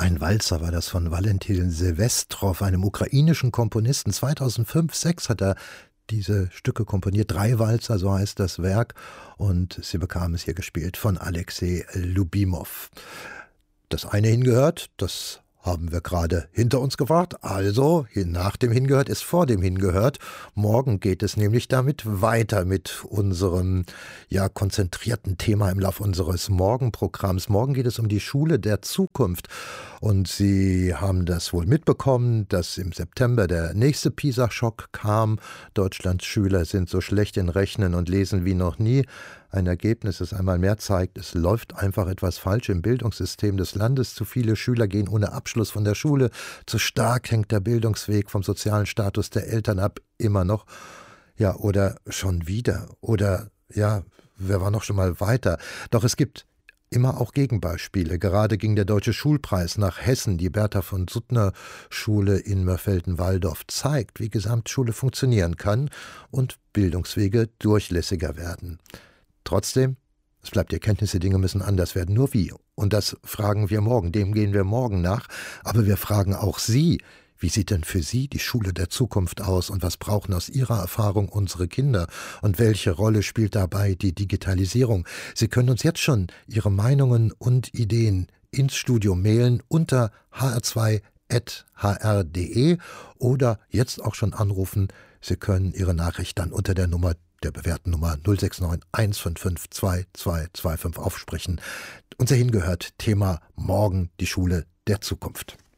Ein Walzer war das von Valentin Silvestrov, einem ukrainischen Komponisten. 2005/06 hat er diese Stücke komponiert. 3 Walzer, so heißt das Werk. Und sie bekam es hier gespielt von Alexei Lubimov. Das eine hingehört, das haben wir gerade hinter uns gebracht. Also, nach dem Hingehört ist vor dem Hingehört. Morgen geht es nämlich damit weiter mit unserem konzentrierten Thema im Laufe unseres Morgenprogramms. Morgen geht es um die Schule der Zukunft. Und Sie haben das wohl mitbekommen, dass im September der nächste PISA-Schock kam. Deutschlands Schüler sind so schlecht in Rechnen und Lesen wie noch nie. Ein Ergebnis, das einmal mehr zeigt, es läuft einfach etwas falsch im Bildungssystem des Landes. Zu viele Schüler gehen ohne Abschluss von der Schule. Zu stark hängt der Bildungsweg vom sozialen Status der Eltern ab. Immer noch. Ja, oder schon wieder. Oder, wer war noch schon mal weiter? Doch es gibt immer auch Gegenbeispiele. Gerade ging der Deutsche Schulpreis nach Hessen. Die Bertha von Suttner Schule in Mörfelden-Walldorf zeigt, wie Gesamtschule funktionieren kann und Bildungswege durchlässiger werden. Trotzdem, es bleibt die Erkenntnis, die Dinge müssen anders werden. Nur wie? Und das fragen wir morgen, dem gehen wir morgen nach. Aber wir fragen auch Sie, wie sieht denn für Sie die Schule der Zukunft aus und was brauchen aus Ihrer Erfahrung unsere Kinder? Und welche Rolle spielt dabei die Digitalisierung? Sie können uns jetzt schon Ihre Meinungen und Ideen ins Studio mailen unter hr2@hr.de oder jetzt auch schon anrufen. Sie können Ihre Nachricht dann unter der bewährten Nummer 069 155 2225 aufsprechen. Unser Hingehört Thema Morgen die Schule der Zukunft.